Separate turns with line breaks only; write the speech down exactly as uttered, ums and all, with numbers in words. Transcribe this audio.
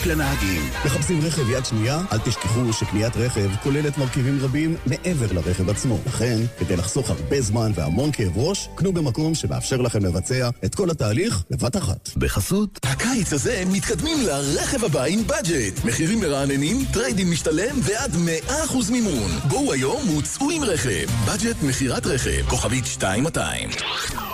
לנהגים. מחפשים רכב יד שנייה? אל תשכחו שקניית רכב כוללת מרכיבים רבים מעבר לרכב עצמו. לכן, כדי לחסוך הרבה זמן והמון כאב ראש, קנו במקום שמאפשר לכם לבצע את כל התהליך בבת אחת. בחסות.
הקיץ הזה מתקדמים לרכב הבא עם בדג'ט. מחירים מרעננים, טריידים משתלם ועד מאה אחוז מימון. בואו היום וצאו עם רכב. בדג'ט מחירת רכב. כוכבית שתיים מאתיים.